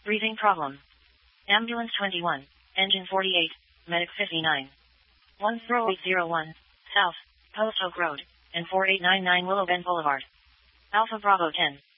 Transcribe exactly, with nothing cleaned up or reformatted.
Breathing problem. Ambulance twenty-one. Engine forty-eight. Medic fifty-nine. one zero eight zero one. South. Post Oak Road. And four eight nine nine Willow Bend Boulevard. Alpha Bravo ten.